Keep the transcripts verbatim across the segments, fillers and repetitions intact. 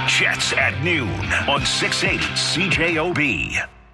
Jets at noon on six eighty C J O B.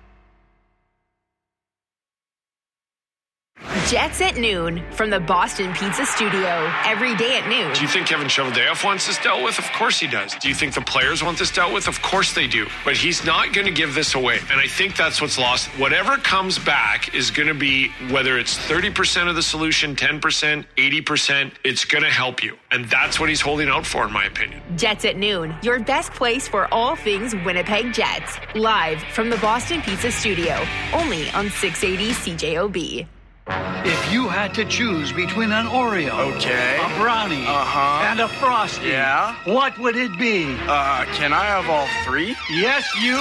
Jets at noon from the Boston Pizza Studio. Every day at noon. Do you think Kevin Cheveldayoff wants this dealt with? Of course he does. Do you think the players want this dealt with? Of course they do. But he's not going to give this away. And I think that's what's lost. Whatever comes back is going to be, whether it's thirty percent of the solution, ten percent, eighty percent, it's going to help you. And that's what he's holding out for, in my opinion. Jets at noon, your best place for all things Winnipeg Jets. Live from the Boston Pizza Studio. Only on six eighty C J O B. If you had to choose between an Oreo, okay, a brownie, uh-huh, and a Frosty, yeah, what would it be? Uh, can I have all three? Yes, you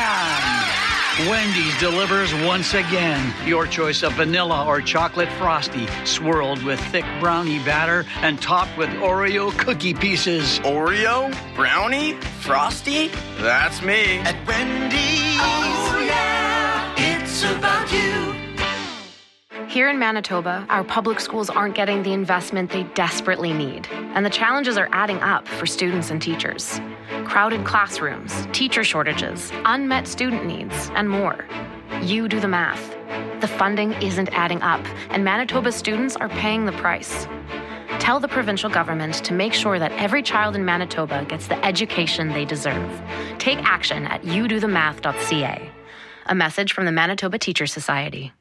can. Wendy's delivers once again. Your choice of vanilla or chocolate Frosty, swirled with thick brownie batter and topped with Oreo cookie pieces. Oreo? Brownie? Frosty? That's me. At Wendy's, oh yeah, it's about you. Here in Manitoba, our public schools aren't getting the investment they desperately need, and the challenges are adding up for students and teachers. Crowded classrooms, teacher shortages, unmet student needs, and more. You do the math. The funding isn't adding up, and Manitoba students are paying the price. Tell the provincial government to make sure that every child in Manitoba gets the education they deserve. Take action at you do the math dot c a. A message from the Manitoba Teachers Society.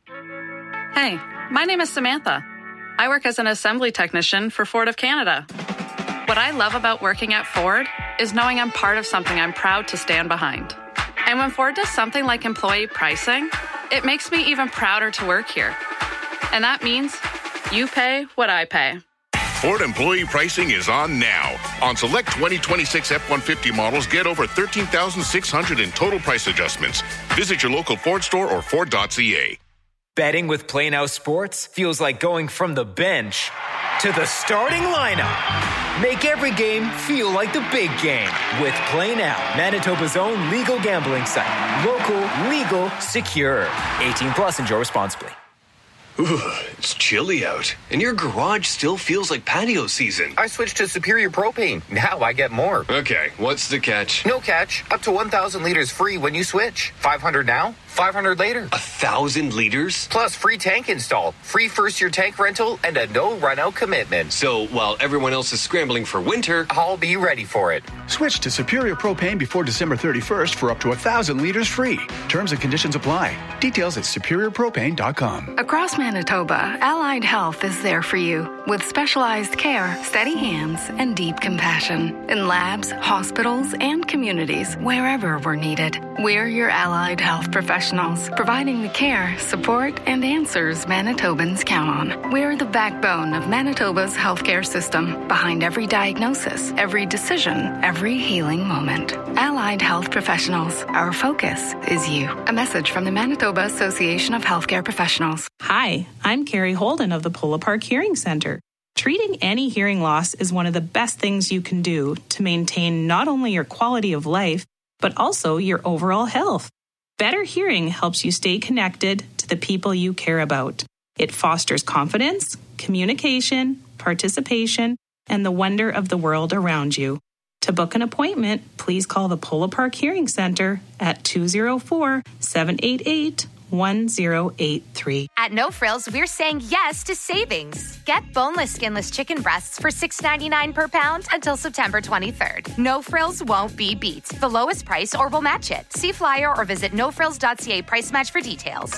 Hey, my name is Samantha. I work as an assembly technician for Ford of Canada. What I love about working at Ford is knowing I'm part of something I'm proud to stand behind. And when Ford does something like employee pricing, it makes me even prouder to work here. And that means you pay what I pay. Ford employee pricing is on now. On select twenty twenty-six F one fifty models, get over thirteen thousand six hundred dollars in total price adjustments. Visit your local Ford store or Ford dot c a. Betting with Play Now Sports feels like going from the bench to the starting lineup. Make every game feel like the big game with Play Now, Manitoba's own legal gambling site. Local, legal, secure. eighteen plus, enjoy responsibly. Ooh, it's chilly out, and your garage still feels like patio season. I switched to Superior Propane. Now I get more. Okay, what's the catch? No catch. Up to one thousand liters free when you switch. five hundred now, five hundred later. A thousand liters? Plus free tank install, free first-year tank rental, and a no run-out commitment. So while everyone else is scrambling for winter, I'll be ready for it. Switch to Superior Propane before December thirty-first for up to one thousand liters free. Terms and conditions apply. Details at superior propane dot com. Across Manitoba, Allied Health is there for you with specialized care, steady hands, and deep compassion in labs, hospitals, and communities wherever we're needed. We're your Allied Health professionals, providing the care, support, and answers Manitobans count on. We're the backbone of Manitoba's healthcare system, behind every diagnosis, every decision, every healing moment. Allied Health professionals, our focus is you. A message from the Manitoba Association of Healthcare Professionals. Hi, I'm Carrie Holden of the Polo Park Hearing Center. Treating any hearing loss is one of the best things you can do to maintain not only your quality of life, but also your overall health. Better hearing helps you stay connected to the people you care about. It fosters confidence, communication, participation, and the wonder of the world around you. To book an appointment, please call the Polo Park Hearing Center at two oh four, seven eight eight, one oh eight three. At No Frills, we're saying yes to savings. Get boneless, skinless chicken breasts for six ninety-nine per pound until September twenty-third. No Frills won't be beat. The lowest price or we'll match it. See flyer or visit no frills dot c a price match for details.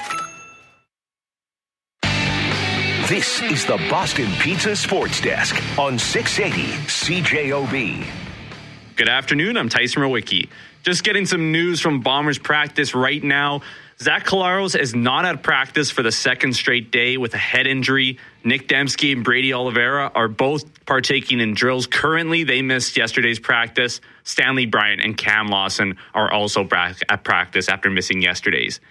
This is the Boston Pizza Sports Desk on six eighty C J O B. Good afternoon, I'm Tyson Rowicki. Just getting some news from Bombers practice right now. Zach Collaros is not at practice for the second straight day with a head injury. Nick Dembski and Brady Oliveira are both partaking in drills. Currently, they missed yesterday's practice. Stanley Bryant and Cam Lawson are also back at practice after missing yesterday's.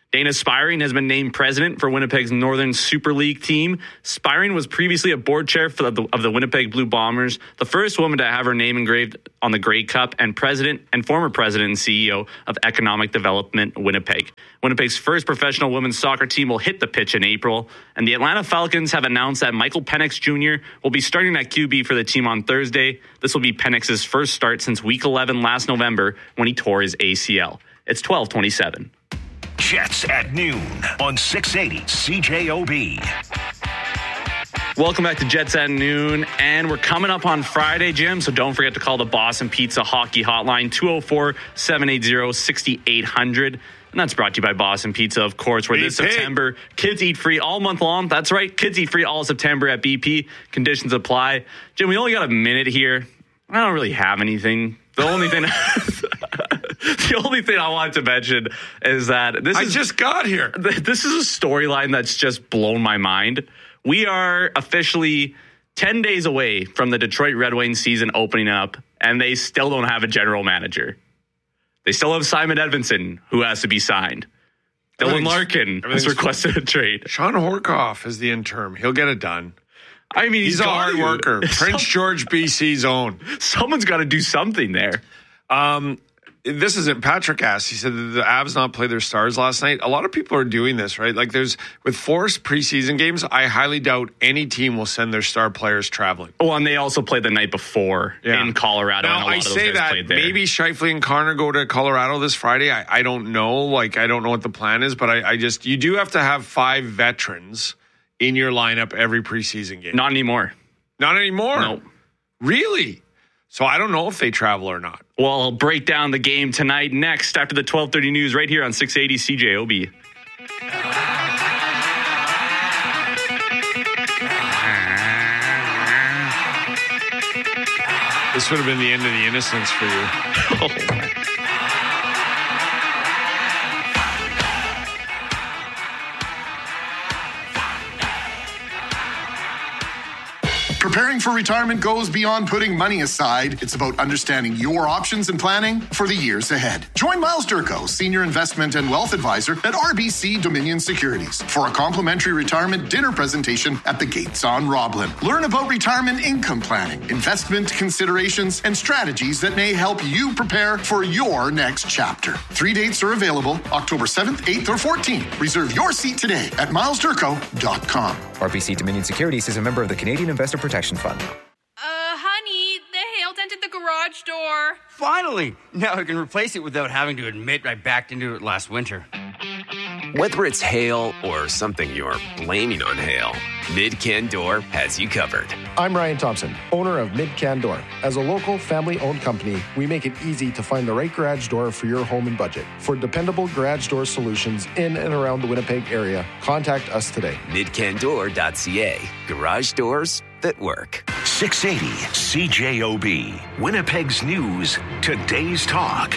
Dana Spiring has been named president for Winnipeg's Northern Super League team. Spiring was previously a board chair for the, of the Winnipeg Blue Bombers, the first woman to have her name engraved on the Grey Cup, and president and former president and C E O of Economic Development Winnipeg. Winnipeg's first professional women's soccer team will hit the pitch in April, and the Atlanta Falcons have announced that Michael Penix Junior will be starting at Q B for the team on Thursday. This will be Penix's first start since Week eleven last November when he tore his A C L. It's twelve twenty-seven. Jets at noon on six eighty C J O B. Welcome back to Jets at noon, and we're coming up on Friday, Jim, so don't forget to call the Boston Pizza Hockey Hotline, two oh four, seven eight zero, six eight zero zero. And that's brought to you by Boston Pizza, of course, where this September, kids eat free all month long. That's right, kids eat free all September at B P. Conditions apply. Jim, we only got a minute here. I don't really have anything. The only thing... The only thing I wanted to mention is that this I is, just got here. This is a storyline that's just blown my mind. We are officially ten days away from the Detroit Red Wings season opening up, and they still don't have a general manager. They still have Simon Edvinsson, who has to be signed. Dylan Larkin has requested a trade. Sean Horkoff is the interim. He'll get it done. I mean, he's, he's a hard to. worker. Prince George, B C's own. Someone's got to do something there. Um. This isn't Patrick asked. He said that the Avs not play their stars last night. A lot of people are doing this, right? Like there's with forced preseason games, I highly doubt any team will send their star players traveling. Oh, and they also played the night before yeah. in Colorado. Now, and a lot I of those say guys that played there. Maybe Scheifele and Connor go to Colorado this Friday. I, I don't know. Like I don't know what the plan is, but I, I just you do have to have five veterans in your lineup every preseason game. Not anymore. Not anymore. No. Really? So I don't know if they travel or not. Well, I'll break down the game tonight next after the twelve thirty news right here on six eighty C J O B. This would have been the end of the innocence for you. Oh, man. Preparing for retirement goes beyond putting money aside. It's about understanding your options and planning for the years ahead. Join Miles Durko, Senior Investment and Wealth Advisor at R B C Dominion Securities, for a complimentary retirement dinner presentation at the Gates on Roblin. Learn about retirement income planning, investment considerations, and strategies that may help you prepare for your next chapter. Three dates are available, October seventh, eighth, or fourteenth. Reserve your seat today at miles durko dot com. R B C Dominion Securities is a member of the Canadian Investor Protection Fund. Uh, honey, the hail dented the garage door. Finally! Now I can replace it without having to admit I backed into it last winter. Whether it's hail or something you're blaming on hail, Mid-Can Door has you covered. I'm Ryan Thompson, owner of Mid-Can Door. As a local, family-owned company, we make it easy to find the right garage door for your home and budget. For dependable garage door solutions in and around the Winnipeg area, contact us today. mid can door dot c a. Garage doors that work. six eighty C J O B. Winnipeg's news. Today's talk.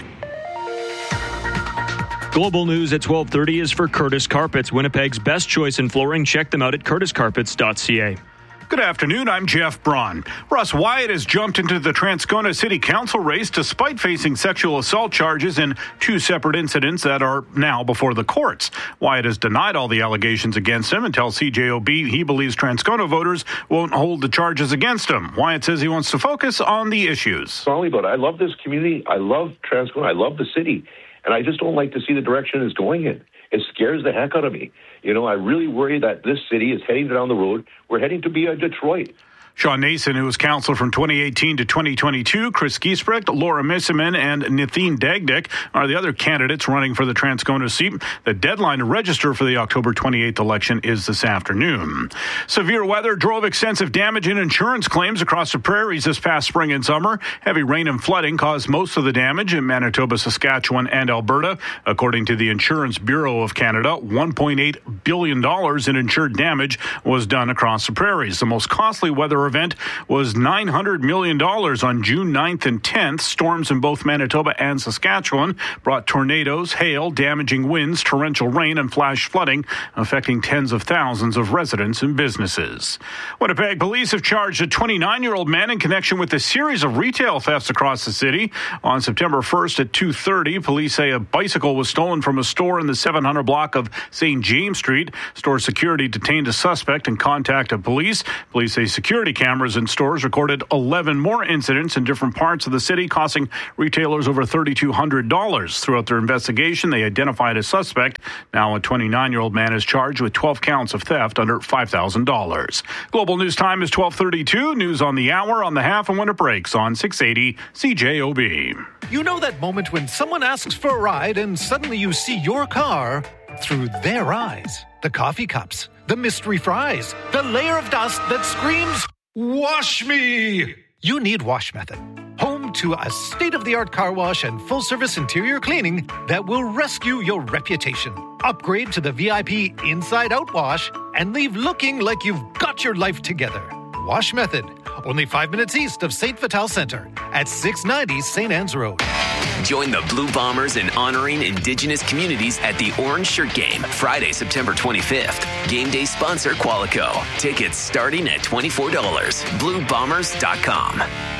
Global news at twelve thirty is for Curtis Carpets, Winnipeg's best choice in flooring. Check them out at curtis carpets dot c a. Good afternoon, I'm Jeff Braun. Russ Wyatt has jumped into the Transcona City Council race despite facing sexual assault charges in two separate incidents that are now before the courts. Wyatt has denied all the allegations against him and tells C J O B he believes Transcona voters won't hold the charges against him. Wyatt says he wants to focus on the issues. Sorry, but I love this community. I love Transcona. I love the city. And I just don't like to see the direction it's going in. It scares the heck out of me. You know, I really worry that this city is heading down the road. We're heading to be a Detroit. Sean Nason, who was council from twenty eighteen to twenty twenty-two, Chris Giesbrecht, Laura Misseman, and Nitheen Dagdik are the other candidates running for the Transcona seat. The deadline to register for the October twenty-eighth election is this afternoon. Severe weather drove extensive damage in insurance claims across the prairies this past spring and summer. Heavy rain and flooding caused most of the damage in Manitoba, Saskatchewan, and Alberta. According to the Insurance Bureau of Canada, one point eight billion dollars in insured damage was done across the prairies. The most costly weather weather event was nine hundred million dollars on June ninth and tenth. Storms in both Manitoba and Saskatchewan brought tornadoes, hail, damaging winds, torrential rain, and flash flooding, affecting tens of thousands of residents and businesses. Winnipeg police have charged a twenty-nine-year-old man in connection with a series of retail thefts across the city. On September first at two thirty, police say a bicycle was stolen from a store in the seven hundred block of Saint James Street. Store security detained a suspect and contacted police. Police say security cameras in stores recorded eleven more incidents in different parts of the city, costing retailers over three thousand two hundred dollars. Throughout their investigation, they identified a suspect. Now a twenty-nine-year-old man is charged with twelve counts of theft under five thousand dollars. Global News Time is twelve thirty-two. News on the hour, on the half, and when it breaks on six eighty C J O B. You know that moment when someone asks for a ride and suddenly you see your car through their eyes. The coffee cups, the mystery fries, the layer of dust that screams, "Wash me!" You need Wash Method. Home to a state-of-the-art car wash and full-service interior cleaning that will rescue your reputation. Upgrade to the V I P Inside-Out Wash and leave looking like you've got your life together. Wash Method, only five minutes east of Saint Vital Center at six ninety Saint Anne's Road. Join the Blue Bombers in honoring Indigenous communities at the Orange Shirt Game, Friday, September twenty-fifth. Game day sponsor Qualico. Tickets starting at twenty-four dollars. blue bombers dot com.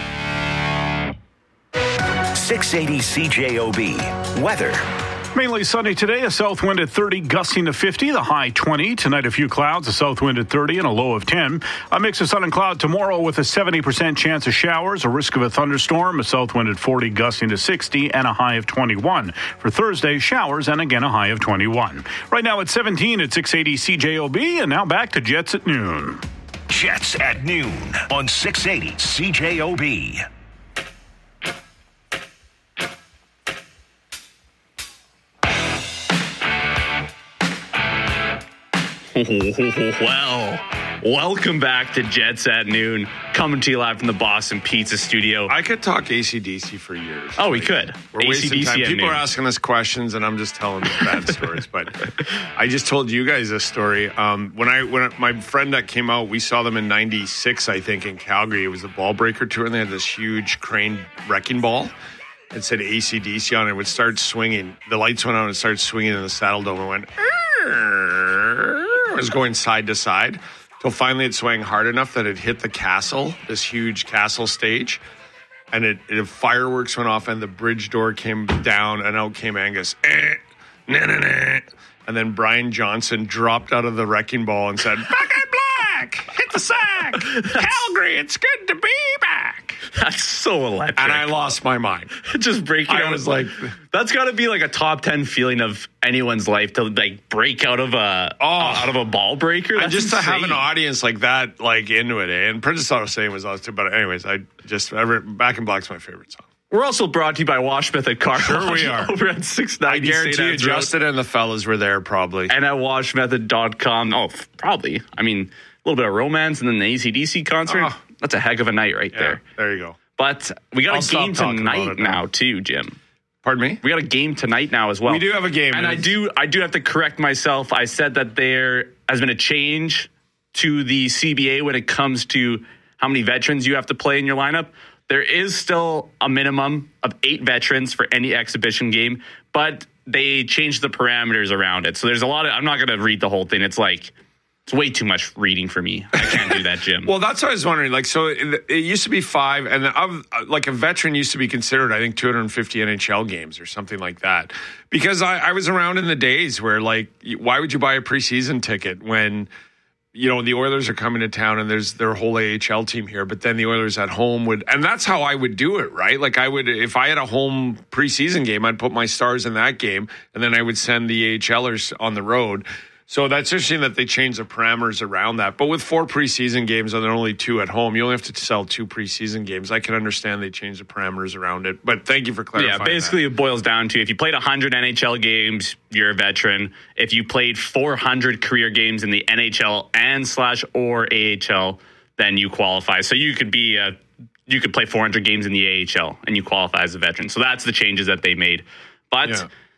six eighty C J O B. Weather. Mainly sunny today, a south wind at thirty, gusting to fifty, the high twenty. Tonight, a few clouds, a south wind at thirty and a low of ten. A mix of sun and cloud tomorrow with a seventy percent chance of showers, a risk of a thunderstorm, a south wind at forty, gusting to sixty, and a high of twenty-one. For Thursday, showers and again a high of twenty-one. Right now at seventeen at six eighty C J O B, and now back to Jets at noon. Jets at noon on six eighty C J O B. Well, welcome back to Jets at Noon, coming to you live from the Boston Pizza Studio. I could talk A C D C for years. Oh, we could. We're wasting time. People are asking us questions, and I'm just telling them bad stories. But I just told you guys a story. Um, when I when my friend that came out, we saw them in ninety-six, I think, in Calgary. It was the Ball Breaker Tour, and they had this huge crane wrecking ball. It said A C D C on it. It would start swinging. The lights went on and started swinging in the Saddle Dome and went... It was going side to side till finally it swung hard enough that it hit the castle, this huge castle stage, and it, it fireworks went off and the bridge door came down and out came Angus. Eh, nah, nah, nah. And then Brian Johnson dropped out of the wrecking ball and said, "Back in black, hit the sack, Calgary, it's good to be back." That's so electric. And I lost my mind. Just breaking I out. was like, that's got to be like a top ten feeling of anyone's life to like break out of a oh, out of a ball breaker. And That's just insane. to have an audience like that, like into it. Eh? And Princess Auto Saying was awesome too. But anyways, I just ever Back in Black's my favorite song. We're also brought to you by Wash Method Car Sure we are. Over at six ninety I guarantee you, Justin and the fellas were there probably. And at wash method dot com. Oh, probably. I mean, a little bit of romance and then the A C D C concert. Oh. That's a heck of a night right yeah, there. There you go. But we got I'll a game tonight now. now too, Jim. Pardon me? We got a game tonight now as well. We do have a game. And I do I do have to correct myself. I said that there has been a change to the C B A when it comes to how many veterans you have to play in your lineup. There is still a minimum of eight veterans for any exhibition game, but they changed the parameters around it. So there's a lot of, I'm not going to read the whole thing. It's like, it's way too much reading for me. I can't do that, Jim. Well, that's what I was wondering. Like, so it, it used to be five, and of, like a veteran used to be considered, I think, two hundred fifty N H L games or something like that. Because I, I was around in the days where, like, why would you buy a preseason ticket when, you know, the Oilers are coming to town and there's their whole A H L team here, but then the Oilers at home would, and that's how I would do it, right? Like I would, if I had a home preseason game, I'd put my stars in that game, and then I would send the AHLers on the road. So that's interesting that they changed the parameters around that. But with four preseason games and there are only two at home, you only have to sell two preseason games. I can understand they changed the parameters around it. But thank you for clarifying. Yeah, basically that. It boils down to if you played one hundred N H L games, you're a veteran. If you played four hundred career games in the N H L and slash or A H L, then you qualify. So you could be a, you could play four hundred games in the A H L and you qualify as a veteran. So that's the changes that they made. But yeah.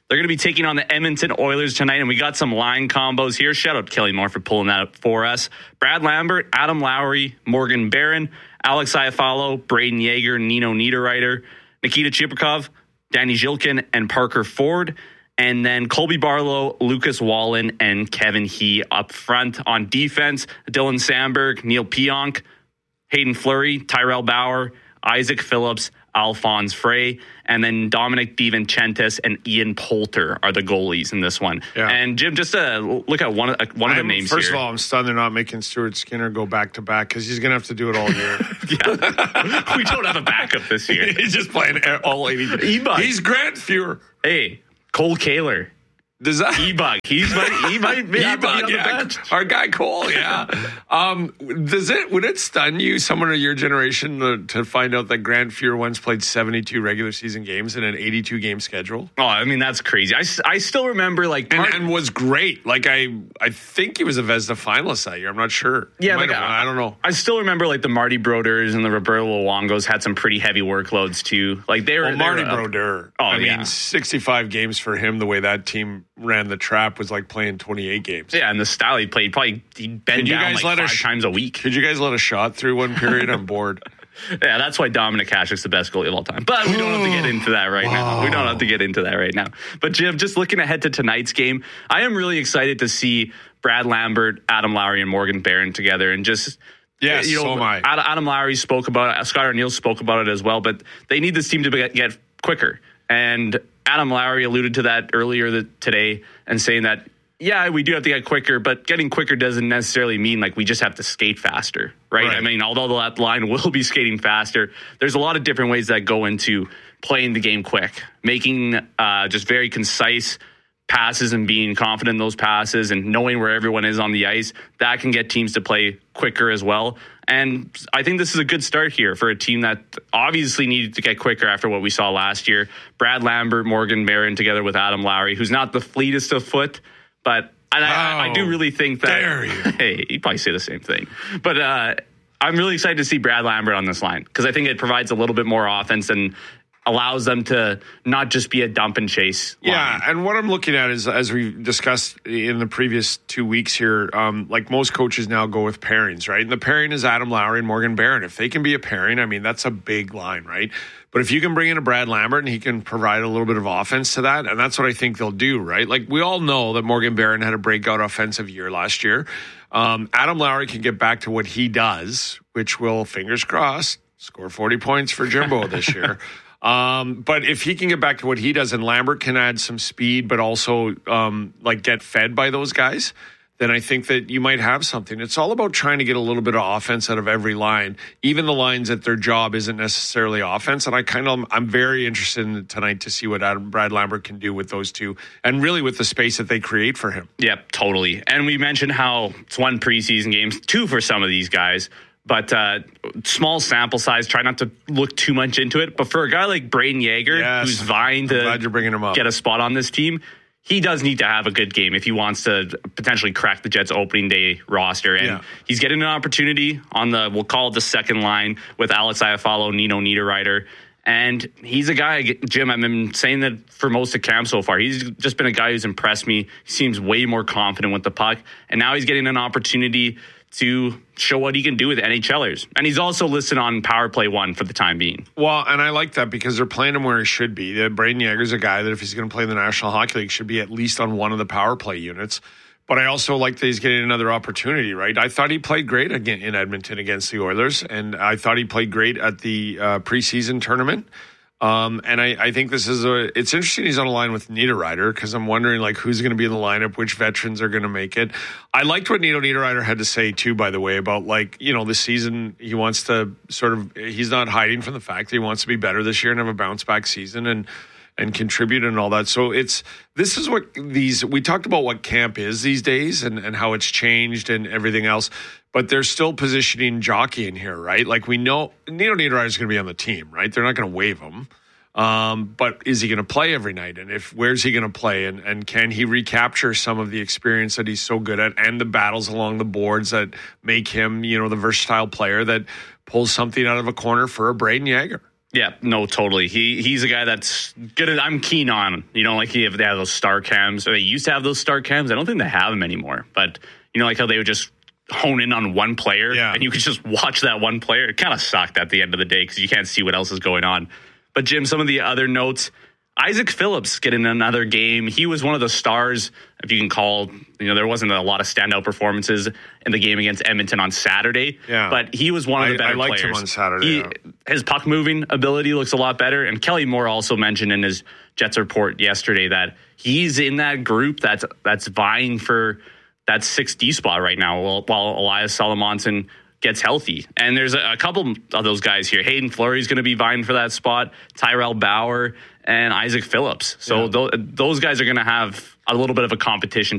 They're going to be taking on the Edmonton Oilers tonight, and we got some line combos here. Shout out to Kelly Moore for pulling that up for us. Brad Lambert, Adam Lowry, Morgan Barron, Alex Iafallo, Braden Yeager, Nino Niederreiter, Nikita Chibrikov, Danny Zhilkin, and Parker Ford. And then Colby Barlow, Lucas Wallen, and Kevin He up front. On defense, Dylan Sandberg, Neil Pionk, Hayden Fleury, Tyrell Bauer, Isaac Phillips, Alphonse Frey, and then Dominic DiVincentis and Ian Poulter are the goalies in this one. Yeah. And Jim, just to look at one of, uh, one of the I'm, names First here. of all, I'm stunned they're not making Stuart Skinner go back to back because he's going to have to do it all year. Yeah. We don't have a backup this year. He's just playing all eighty. E-Bug. He's Grant Fuhr. Hey, Cole Kaler. Does that E-Bug? He's might, he might be E-Bug, on the yeah. bench. Our guy Cole, yeah. um, does it? Would it stun you, someone of your generation, to, to find out that Grant Fuhr once played seventy-two regular season games in an eighty-two game schedule? Oh, I mean that's crazy. I, I still remember like and, part- and was great. Like I, I think he was a Vezina finalist that year. I'm not sure. Yeah, like, like, I, I don't know. I still remember like the Marty Brodeurs and the Roberto Luongos had some pretty heavy workloads too. Like they were Well, Marty they were up- Brodeur. Oh, I yeah. mean, sixty-five games for him. The way that team ran the trap was like playing twenty-eight games. Yeah, and the style he played, probably he'd bend Could you down guys like let five a sh- times a week. Could you guys let a shot through one period? I'm bored. Yeah, that's why Dominic Hasek's the best goalie of all time. But we don't have to get into that right now. We don't have to get into that right now. But Jim, just looking ahead to tonight's game, I am really excited to see Brad Lambert, Adam Lowry, and Morgan Barron together. And just, yes, you know, so am I. Ad- Adam Lowry spoke about it. Scott O'Neill spoke about it as well. But they need this team to get, get quicker. And Adam Lowry alluded to that earlier that, today and saying that, yeah, we do have to get quicker, but getting quicker doesn't necessarily mean like we just have to skate faster, right? Right. I mean, although the line will be skating faster, there's a lot of different ways that go into playing the game quick, making uh, just very concise passes and being confident in those passes and knowing where everyone is on the ice. That can get teams to play quicker as well. And I think this is a good start here for a team that obviously needed to get quicker after what we saw last year. Brad Lambert, Morgan Barron together with Adam Lowry, who's not the fleetest of foot, but and I, I do really think that. Dare you. Hey, you'd probably say the same thing. But uh, I'm really excited to see Brad Lambert on this line because I think it provides a little bit more offense and allows them to not just be a dump and chase line. Yeah, and what I'm looking at is, as we discussed in the previous two weeks here, um, like most coaches now go with pairings, right? And the pairing is Adam Lowry and Morgan Barron. If they can be a pairing, I mean, that's a big line, right? But if you can bring in a Brad Lambert and he can provide a little bit of offense to that, and that's what I think they'll do, right? Like we all know that Morgan Barron had a breakout offensive year last year. Um, Adam Lowry can get back to what he does, which will, fingers crossed, score forty points for Jimbo this year. Um, but if he can get back to what he does and Lambert can add some speed, but also um, like get fed by those guys, then I think that you might have something. It's all about trying to get a little bit of offense out of every line, even the lines that their job isn't necessarily offense. And I kind of, I'm very interested in tonight to see what Adam, Brad Lambert can do with those two and really with the space that they create for him. Yep, totally. And we mentioned how it's one preseason games, two for some of these guys. But uh, small sample size, try not to look too much into it. But for a guy like Braden Yeager, Yes. who's vying to Glad you're bringing him up. get a spot on this team, he does need to have a good game if he wants to potentially crack the Jets' opening day roster. And Yeah. he's getting an opportunity on the, we'll call it the second line with Alex Iafallo, Nino Niederreiter. And he's a guy, Jim, I've been saying that for most of camp so far. He's just been a guy who's impressed me. He seems way more confident with the puck. And now he's getting an opportunity to show what he can do with NHLers. And he's also listed on Power Play One for the time being. Well, and I like that because they're playing him where he should be. Uh, Braden Yeager's a guy that if he's going to play in the National Hockey League should be at least on one of the power play units. But I also like that he's getting another opportunity, right? I thought he played great again in Edmonton against the Oilers, and I thought he played great at the uh, preseason tournament. Um, and I, I think this is a, it's interesting he's on a line with Niederreiter because I'm wondering like who's going to be in the lineup, which veterans are going to make it. I liked what Nino Niederreiter had to say too, by the way, about like, you know, this season he wants to sort of, he's not hiding from the fact that he wants to be better this year and have a bounce back season and, and contribute and all that. So it's, this is what these, we talked about what camp is these days and, and how it's changed and everything else, but they're still positioning Jockey in here, right? Like we know Nino Niederreiter is going to be on the team, right? They're not going to waive him. Um, but is he going to play every night? And if, where's he going to play? And, and can he recapture some of the experience that he's so good at and the battles along the boards that make him, you know, the versatile player that pulls something out of a corner for a Braden Yeager? Yeah, no, totally. He he's a guy that's good. At, I'm keen on. You know, like if they have those star cams, or they used to have those star cams. I don't think they have them anymore. But you know, like how they would just hone in on one player, yeah. and you could just watch that one player. It kind of sucked at the end of the day because you can't see what else is going on. But Jim, some of the other notes. Isaac Phillips getting another game. He was one of the stars, if you can call, you know, there wasn't a lot of standout performances in the game against Edmonton on Saturday, yeah. but he was one of the better I, I liked players. him on Saturday. He, yeah. His puck moving ability looks a lot better. And Kelly Moore also mentioned in his Jets report yesterday that he's in that group that's that's vying for that six D spot right now while, while Elias Salamonson gets healthy. And there's a, a couple of those guys here. Hayden Fleury's going to be vying for that spot. Tyrell Bauer and Isaac Phillips. So yeah. th- those guys are going to have a little bit of a competition